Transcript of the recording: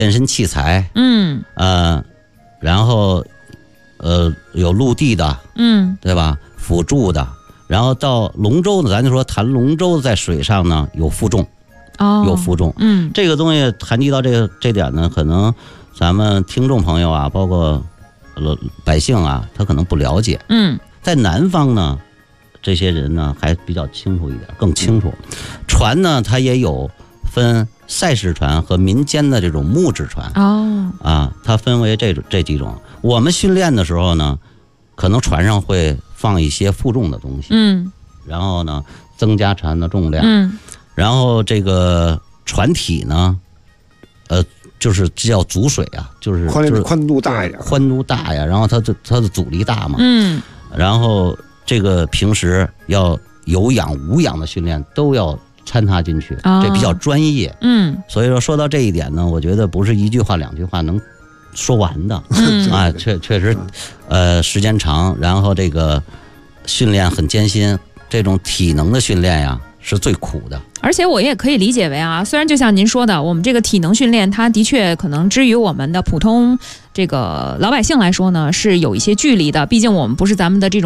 健身器材，然后有陆地的，对吧？辅助的，然后到龙舟呢，咱就说谈龙舟在水上呢有负重，有负重，这个东西谈及到这点呢，可能咱们听众朋友啊，包括百姓啊，他可能不了解，在南方呢，这些人呢还比较清楚一点，更清楚，船呢它也有分赛事船和民间的这种木质船，它分为这几种。我们训练的时候呢，可能船上会放一些负重的东西，然后呢增加船的重量，然后这个船体呢，就是叫阻水啊，就是宽度大一点， 宽度大呀，然后它的阻力大嘛，然后这个平时要有氧无氧的训练都要掺插进去，这比较专业，所以说到这一点呢，我觉得不是一句话两句话能说完的，确实，时间长，然后这个训练很艰辛，这种体能的训练呀是最苦的。 而且我也可以理解为啊，虽然就像您说的，我们这个体能训练，它的确可能之于我们的普通这个老百姓来说呢，是有一些距离的，毕竟我们不是咱们的这种